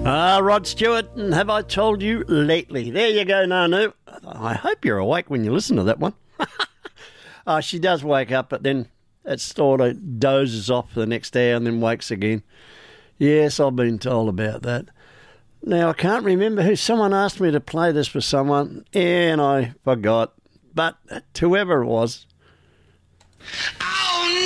Rod Stewart, and Have I Told You Lately? There you go, Nanu. I hope you're awake when you listen to that one. She does wake up, but then it sort of dozes off for the next hour and then wakes again. Yes, I've been told about that. Now, I can't remember who. Someone asked me to play this for someone, and I forgot. But whoever it was... Ow!